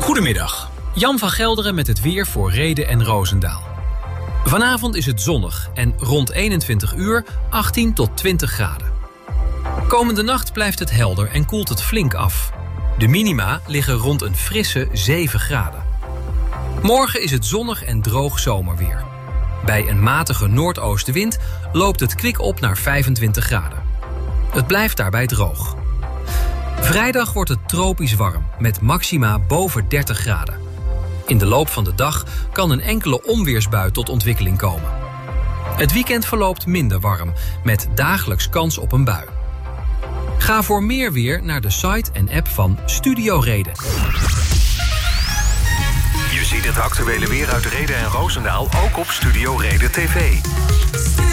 Goedemiddag, Jan van Gelderen met het weer voor Rheden en Roosendaal. Vanavond is het zonnig en rond 21 uur 18 tot 20 graden. Komende nacht blijft het helder en koelt het flink af. De minima liggen rond een frisse 7 graden. Morgen is het zonnig en droog zomerweer. Bij een matige noordoostenwind loopt het kwik op naar 25 graden. Het blijft daarbij droog. Vrijdag wordt het tropisch warm, met maxima boven 30 graden. In de loop van de dag kan een enkele onweersbui tot ontwikkeling komen. Het weekend verloopt minder warm, met dagelijks kans op een bui. Ga voor meer weer naar de site en app van Studio Reden. Je ziet het actuele weer uit Rheden en Roosendaal ook op Studio Reden TV.